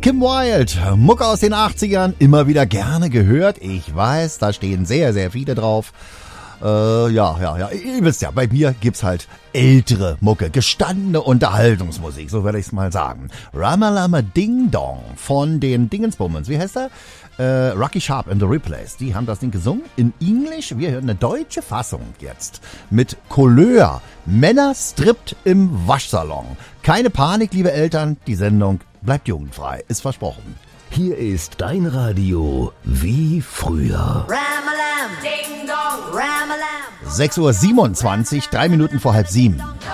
Kim Wilde, Mucke aus den 80ern, immer wieder gerne gehört. Ich weiß, da stehen sehr, sehr viele drauf. Ja, ihr wisst ja, bei mir gibt's halt ältere Mucke, gestandene Unterhaltungsmusik, so würde ich's mal sagen. Ramalama Ding Dong von den Dingensbummens, wie heißt er? Rocky Sharp and the Replays, die haben das Ding gesungen in Englisch. Wir hören eine deutsche Fassung jetzt mit Couleur. Männer strippt im Waschsalon. Keine Panik, liebe Eltern, die Sendung bleibt jugendfrei, ist versprochen. Hier ist dein Radio wie früher. Ramalam, Ding Dong, Ramalam. 6:27 Uhr, 3 Minuten vor 6:30.